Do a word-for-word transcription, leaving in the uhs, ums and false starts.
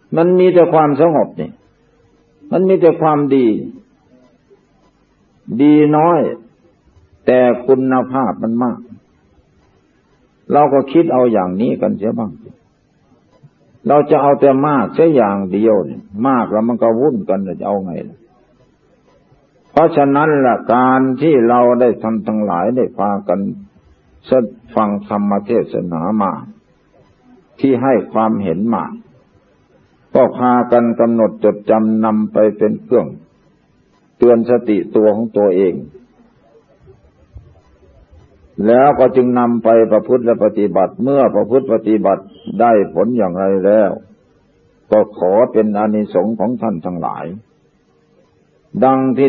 มันมีแต่ความสงบนี่มันมีแต่ความดีดีน้อยแต่คุณภาพมันมากเราก็คิดเอาอย่างนี้กันเสียบ้างเราจะเอาแต่มากแค่อย่างเดียวนี่มากแล้วมันก็วุ่นกันจะเอาไงล่ะเพราะฉะนั้นล่ะการที่เราได้ทำทั้งหลายได้พากันฟังธรรมเทศนามาที่ให้ความเห็นมาก็พากันกำหนดจดจำนำไปเป็นเครื่องเตือนสติตัวของตัวเองแล้วก็จึงนำไปประพฤติและปฏิบัติเมื่อประพฤติปฏิบัติได้ผลอย่างไรแล้วก็ขอเป็นอานิสงส์ของท่านทั้งหลายดังที่